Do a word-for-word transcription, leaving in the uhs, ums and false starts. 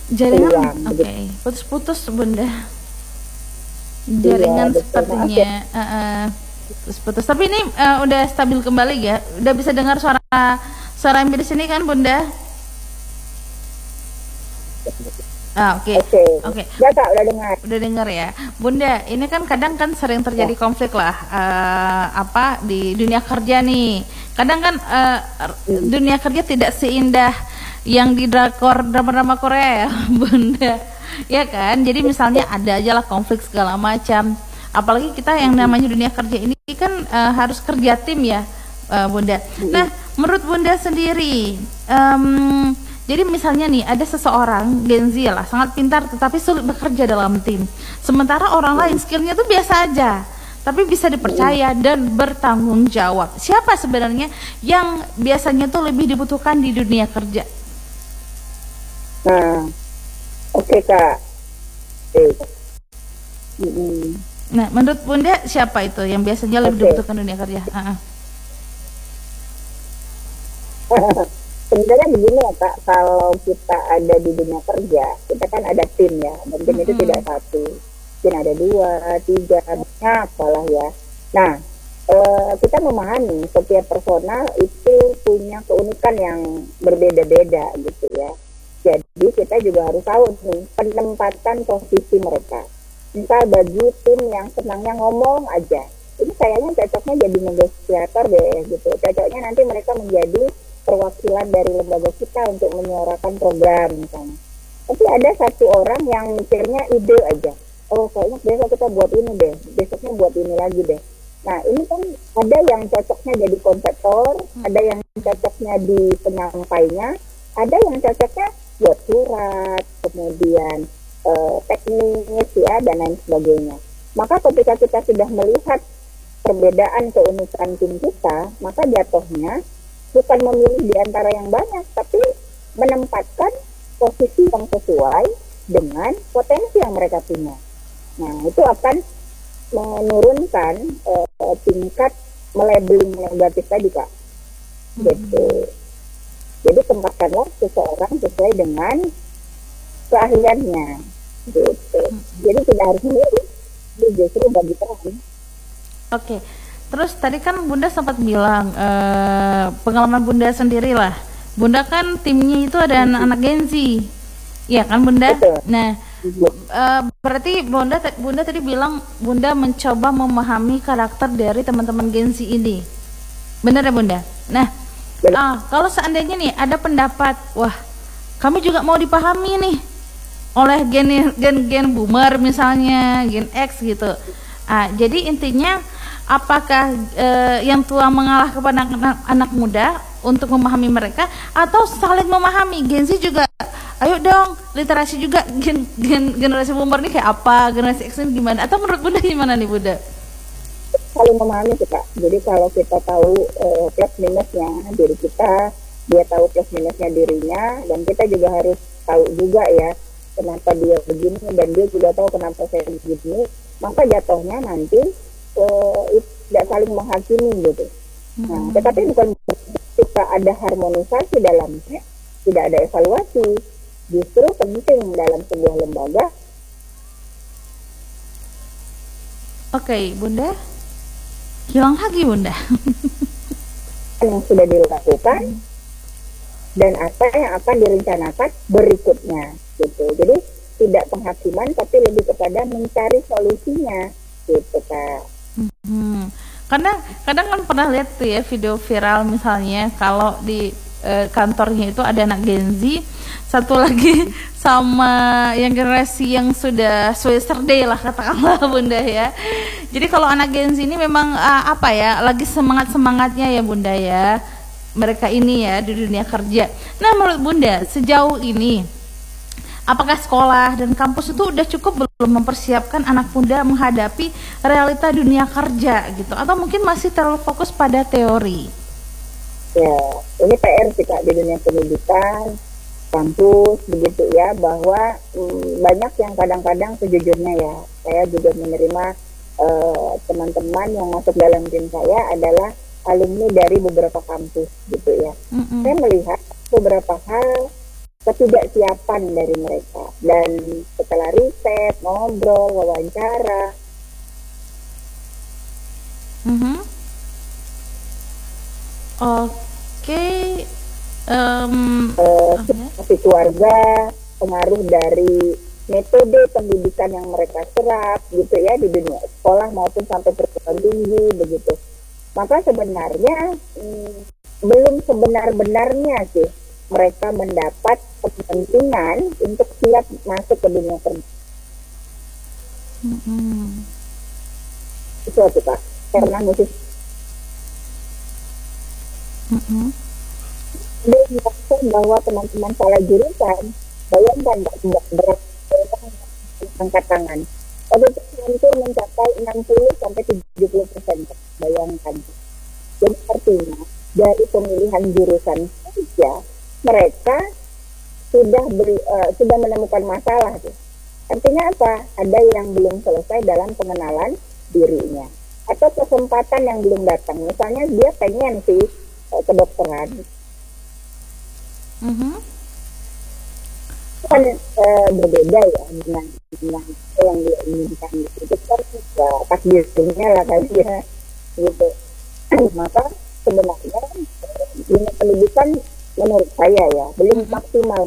Jaringan, peluang oke, begitu. okay. Putus-putus Bunda. Iya, Jaringan betul. Maaf ya. sepertinya uh, uh, putus-putus. Tapi ini uh, udah stabil kembali ya. Udah bisa dengar suara suara yang di sini kan Bunda? Ah, oke. Okay. Oke. Okay. Oke. Okay. Ya Kak, udah dengar. Udah dengar ya. Bunda, ini kan kadang kan sering terjadi ya. konflik lah uh, apa di dunia kerja nih. Kadang kan uh, hmm. dunia kerja tidak seindah yang di drakor drama-drama Korea ya, Bunda. Ya kan? Jadi misalnya ada aja lah konflik segala macam. Apalagi kita yang namanya dunia kerja ini kan uh, harus kerja tim ya, uh, Bunda. Nah, menurut Bunda sendiri, um, jadi misalnya nih ada seseorang Gen Z lah sangat pintar tetapi sulit bekerja dalam tim. Sementara orang lain skillnya tuh biasa aja, tapi bisa dipercaya dan bertanggung jawab. Siapa sebenarnya yang biasanya tuh lebih dibutuhkan di dunia kerja? Nah, oke okay, Kak. Eh. Nah, menurut Bunda siapa itu yang biasanya lebih okay. dibutuhkan dunia kerja? Uh-uh. Sebenarnya begini ya Kak, kalau kita ada di dunia kerja, kita kan ada tim ya, dan tim mm-hmm. itu tidak satu, mungkin ada dua, tiga, banyak malah ya. Nah, eh, kita memahami setiap personal itu punya keunikan yang berbeda-beda gitu ya. Jadi kita juga harus tahu nih penempatan posisi mereka. Misal bagi tim yang senangnya ngomong aja, ini kayaknya cocoknya jadi negosiator deh gitu. Cocoknya nanti mereka menjadi perwakilan dari lembaga kita untuk menyuarakan program misalnya. Tapi ada satu orang yang mikirnya ide aja. Oh kayaknya besok kita buat ini deh, besoknya buat ini lagi deh. Nah ini kan ada yang cocoknya jadi konseptor, ada yang cocoknya di penyampainya, ada yang cocoknya buat surat, kemudian eh, teknis ya dan lain sebagainya. Maka ketika kita sudah melihat perbedaan keunikan tim kita, maka jatuhnya bukan memilih di antara yang banyak, tapi menempatkan posisi yang sesuai dengan potensi yang mereka punya. Nah, itu akan menurunkan uh, tingkat melabeling negatif tadi, Kak. Gitu. Jadi tempatkanlah seseorang sesuai dengan keahliannya. Gitu. Jadi tidak harus memilih, justru bagi peran. Oke. Terus tadi kan Bunda sempat bilang uh, pengalaman Bunda sendiri lah. Bunda kan timnya itu ada anak-anak Gen Z, ya kan Bunda? Nah, uh, berarti Bunda Bunda tadi bilang Bunda mencoba memahami karakter dari teman-teman Gen Z ini, benar ya Bunda? Nah, uh, kalau seandainya nih ada pendapat, wah kami juga mau dipahami nih oleh gen gen gen boomer misalnya, Gen X gitu. Ah, jadi intinya apakah e, yang tua mengalah kepada anak, anak muda untuk memahami mereka atau saling memahami? Gen Z juga ayo dong literasi juga, gen, gen, generasi boomer ini kayak apa, generasi X ini gimana, atau menurut Bunda gimana nih Bunda? Saling memahami sih Kak. Jadi kalau kita tahu e, plus minusnya diri kita, dia tahu plus minusnya dirinya, dan kita juga harus tahu juga ya kenapa dia begini dan dia juga tahu kenapa saya begini, maka jatuhnya nanti Uh, tidak saling menghakimi gitu. Hmm. Nah, tetapi bukan ketika ada harmonisasi dalamnya, tidak ada evaluasi. Justru penting dalam sebuah lembaga. Oke, okay, Bunda. Hilang lagi Bunda. Yang sudah dilakukan hmm. dan apa yang akan direncanakan berikutnya gitu. Jadi tidak penghakiman tapi lebih kepada mencari solusinya gitu Kak. Hmm. Karena kadang kan pernah lihat tuh ya video viral misalnya kalau di e, kantornya itu ada anak Gen Z, satu lagi sama yang generasi yang sudah yesterday lah katakanlah Bunda ya. Jadi kalau anak Gen Z ini memang uh, apa ya lagi semangat semangatnya ya Bunda ya mereka ini ya di dunia kerja. Nah menurut Bunda sejauh ini apakah sekolah dan kampus itu udah cukup belum mempersiapkan anak muda menghadapi realita dunia kerja gitu, atau mungkin masih terlalu fokus pada teori? Ya, ini P R sih Kak di dunia pendidikan, kampus begitu ya, bahwa hmm, banyak yang kadang-kadang sejujurnya ya, saya juga menerima uh, teman-teman yang masuk dalam tim saya adalah alumni dari beberapa kampus gitu ya. Mm-hmm. Saya melihat beberapa hal ketidaksiapan dari mereka. Dan setelah riset, ngobrol, wawancara, Mhm. Oke. Em, eh, oke. situasi keluarga, pengaruh dari metode pendidikan yang mereka serap gitu ya di dunia sekolah maupun sampai perguruan tinggi begitu. Maka sebenarnya hmm, belum sebenar-benarnya sih mereka mendapat kepentingan untuk siap masuk ke dunia kerja. Mhm. Itu aja Pak. Karena musik Mhm. dia merasa bahwa teman-teman salah jurusan, bayangkan nggak nggak berat angkat tangan. Waktu itu hampir mencapai enam puluh sampai tujuh puluh persen. Bayangkan. Jadi artinya dari pemilihan jurusan saja mereka sudah beri, uh, sudah menemukan masalah. Tuh. Artinya apa? Ada yang belum selesai dalam pengenalan dirinya atau kesempatan yang belum datang. Misalnya dia pengen sih uh, kedokteran, Mhm. kan uh, berbeda ya dengan dengan yang dia inginkan itu kan ya takdirnya lah kan ya gitu. Maka sebenarnya dunia pendidikan menurut saya ya belum maksimal